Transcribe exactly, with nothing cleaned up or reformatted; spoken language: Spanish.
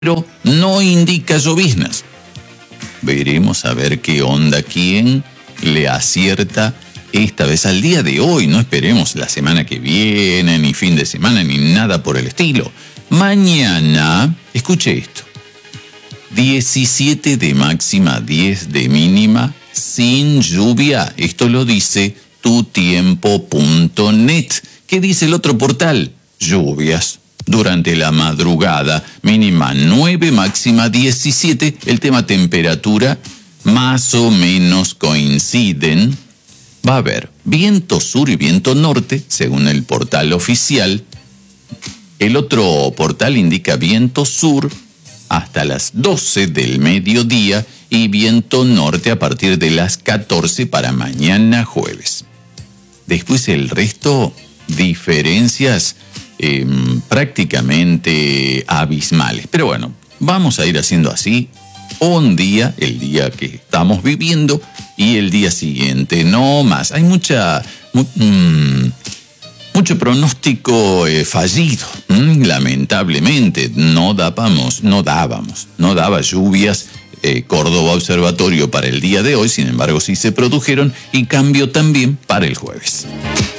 pero no indica lloviznas. Veremos a ver qué onda, quién le acierta esta vez al día de hoy. No esperemos la semana que viene, ni fin de semana, ni nada por el estilo. Mañana, escuche esto, diecisiete de máxima, diez de mínima, sin lluvia. Esto lo dice tutiempo punto net. ¿Qué dice el otro portal? Lluvias durante la madrugada, mínima nueve, máxima diecisiete. El tema temperatura más o menos coinciden. Va a haber viento sur y viento norte, según el portal oficial. El otro portal indica viento sur hasta las doce del mediodía y viento norte a partir de las catorce para mañana jueves. Después el resto, diferencias eh, prácticamente abismales. Pero bueno, vamos a ir haciendo así un día, el día que estamos viviendo, y el día siguiente, no más. Hay mucha... Mu- mm, mucho pronóstico eh, fallido, ¿m? Lamentablemente. No dábamos, no dábamos, no daba lluvias eh, Córdoba Observatorio para el día de hoy, sin embargo sí se produjeron, y cambio también para el jueves.